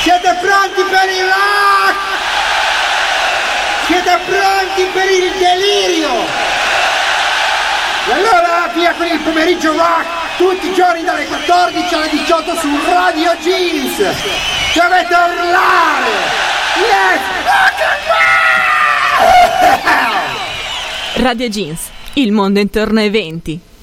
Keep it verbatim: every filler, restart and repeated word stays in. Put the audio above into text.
Siete pronti per il rock? Siete pronti per il delirio? E allora via con il pomeriggio rock, tutti i giorni dalle quattordici alle diciotto su Radio Jeans. Dovete urlare! Let's rock and roll! Radio Jeans, il mondo intorno ai venti.